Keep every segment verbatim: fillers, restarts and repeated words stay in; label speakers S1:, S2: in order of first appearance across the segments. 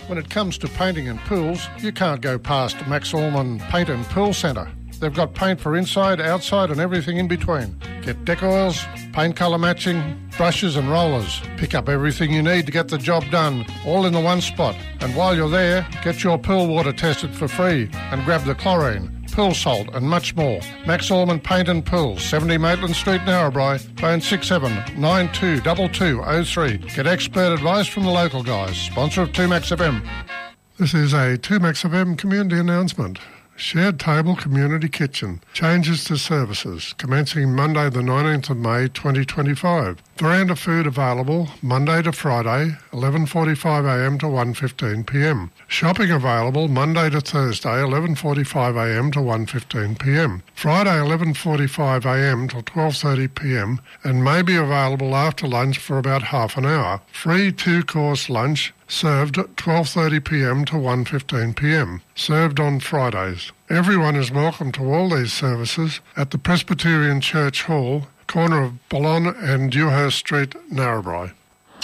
S1: When it comes to painting and pools, you can't go past Max Allman Paint and Pool Centre. They've got paint for inside, outside and everything in between. Get deck oils, paint colour matching, brushes and rollers. Pick up everything you need to get the job done, all in the one spot. And while you're there, get your pool water tested for free and grab the chlorine, pool salt and much more. Max Allman Paint and Pool, seventy Maitland Street, Narrabri. Phone six seven nine two two two zero three. Get expert advice from the local guys. Sponsor of two Max F M. This is a two Max F M community announcement. Shared Table Community Kitchen. Changes to services commencing Monday the nineteenth of May twenty twenty-five. Veranda food available Monday to Friday, eleven forty-five a m to one fifteen p m. Shopping available Monday to Thursday, eleven forty-five a m to one fifteen p m. Friday, eleven forty-five a m till twelve thirty p m and may be available after lunch for about half an hour. Free two-course lunch served at twelve thirty p m to one fifteen p m. Served on Fridays. Everyone is welcome to all these services at the Presbyterian Church Hall, corner of Boulogne and Dewhurst Street, Narrabri.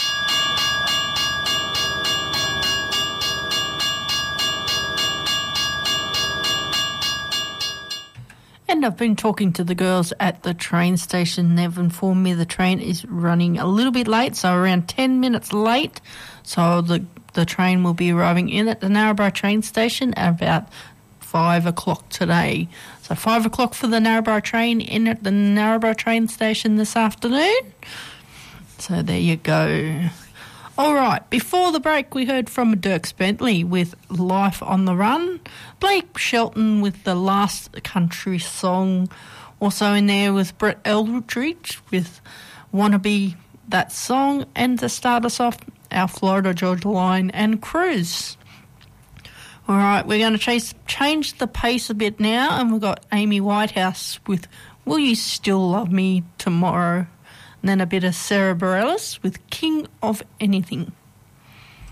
S2: And I've been talking to the girls at the train station. They've informed me the train is running a little bit late, so around ten minutes late. So the the train will be arriving in at the Narrabri train station at about five o'clock today. So five o'clock for the Narrabri train in at the Narrabri train station this afternoon. So there you go. All right, before the break, we heard from Dierks Bentley with Life on the Run, Blake Shelton with The Last Country Song, also in there with Brett Eldridge with Wanna Be That Song, and to start us off, our Florida Georgia Line and Cruise. All right, we're going to chase, change the pace a bit now, and we've got Amy Whitehouse with Will You Still Love Me Tomorrow? And then a bit of Sarah Bareilles with King of Anything.